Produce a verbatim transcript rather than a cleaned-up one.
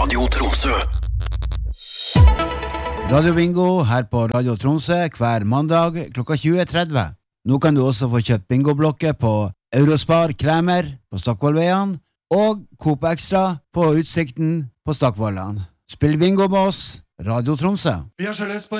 Radio Tromsø. Radio Bingo her på Radio Tromsø hver mandag klokka tjue tretti. Nå kan du også få kjøpt bingoblokker på Eurospar Kremer på Stockvollveien og Coop Extra på Utsikten på Stockvollan. Spill bingo med oss, Radio Tromsø. Vi har sjøløst på